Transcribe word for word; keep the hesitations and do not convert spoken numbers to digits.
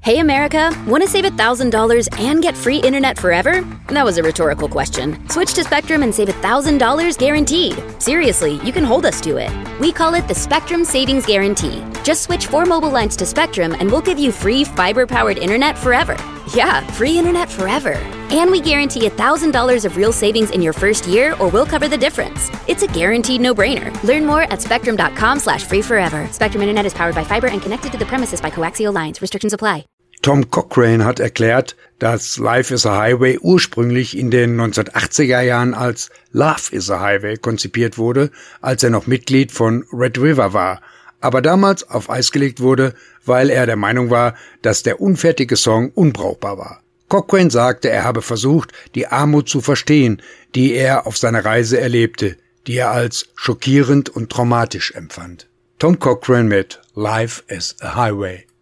Hey America, want to save one thousand dollars and get free internet forever? That was a rhetorical question. Switch to Spectrum and save one thousand dollars guaranteed. Seriously, you can hold us to it. We call it the Spectrum Savings Guarantee. Just switch four mobile lines to Spectrum and we'll give you free fiber-powered internet forever. Yeah, free internet forever. And we guarantee one thousand dollars of real savings in your first year or we'll cover the difference. It's a guaranteed no-brainer. Learn more at spectrum.com slash free forever. Spectrum Internet is powered by fiber and connected to the premises by coaxial lines. Restrictions apply. Tom Cochrane hat erklärt, dass Life is a Highway ursprünglich in den neunzehnhundertachtziger Jahren als Love is a Highway konzipiert wurde, als er noch Mitglied von Red River war, aber damals auf Eis gelegt wurde, weil er der Meinung war, dass der unfertige Song unbrauchbar war. Cochrane sagte, er habe versucht, die Armut zu verstehen, die er auf seiner Reise erlebte, die er als schockierend und traumatisch empfand. Tom Cochrane mit Life is a Highway.